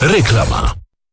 Reklama.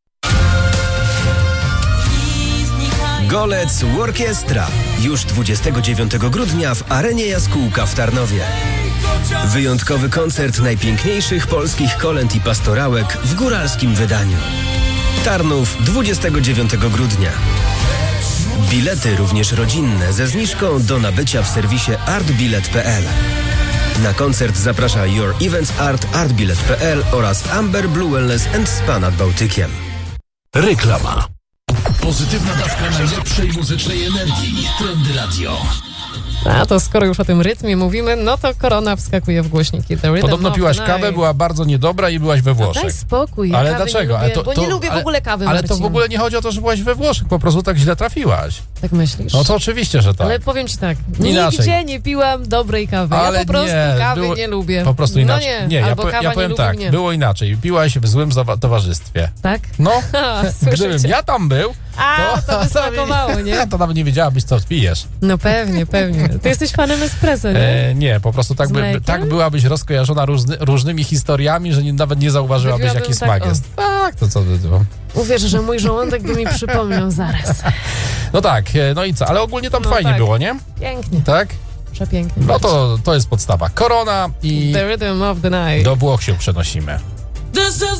Golec Workiestra. Już 29 grudnia w Arenie Jaskółka w Tarnowie. Wyjątkowy koncert najpiękniejszych polskich kolęd i pastorałek w góralskim wydaniu. Tarnów 29 grudnia. Bilety również rodzinne ze zniżką do nabycia w serwisie artbilet.pl. Na koncert zaprasza Your Events Art, artbilet.pl oraz Amber Blue Wellness & Spa nad Bałtykiem. Reklama. Pozytywna dawka najlepszej muzycznej energii. Trendy Radio. A to skoro już o tym rytmie mówimy, no to Korona wskakuje w głośniki. Podobno piłaś kawę, była bardzo niedobra i byłaś we Włoszech. Daj spokój, ale dlaczego? Nie lubię, bo nie lubię w ogóle kawy, Ale Marcin. to w ogóle nie chodzi o to, że byłaś we Włoszech, po prostu tak źle trafiłaś. Tak myślisz? No to oczywiście, że tak. Ale powiem ci tak, Inaczej. nigdzie nie piłam dobrej kawy. Ale ja po prostu kawy nie lubię. Po prostu inaczej. No nie, albo kawa ja powiem nie tak, lubi mnie. było inaczej. Piłaś w złym towarzystwie. Tak? No, gdybym Słyszycie? ja tam był, to by smakowało, nie? to nawet nie wiedziałabyś, co pijesz. No pewnie. Ty jesteś fanem espresso, nie? Nie, po prostu tak byłabyś rozkojarzona różnymi historiami, że nawet nie zauważyłabyś, Mówiłabym jaki tak, smak jest. Tak, to co by było. Uwierz, że mój żołądek by mi przypomniał zaraz. No tak, no i co? Ale ogólnie tam fajnie tak. było, nie? Pięknie, Tak? przepięknie. No to jest podstawa. Korona i The rhythm of the night. do Włoch się przenosimy. This is